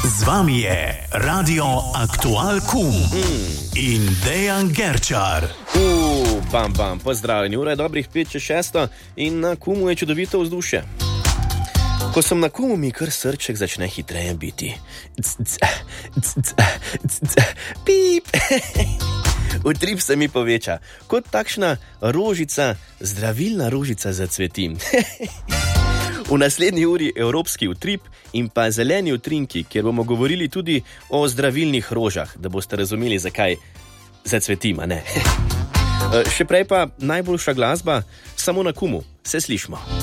Z vami je Radio Aktual Kum in Dejan Gerčar. Bam, pozdravljeni, ura je dobrih 5:06 in na Kumu je čudovito vzdušje. Ko sem na Kumu, mi kar srček začne hitreje biti. Pip. Utrip se mi poveča, kot takšna rožica, zdravilna rožica zacveti. V naslednji uri evropski utrip in pa zeleni utrinki, kjer bomo govorili tudi o zdravilnih rožah, da boste razumeli, zakaj zacvetima, ne? Še prej pa najboljša glasba, samo na Kumu. Se slišmo.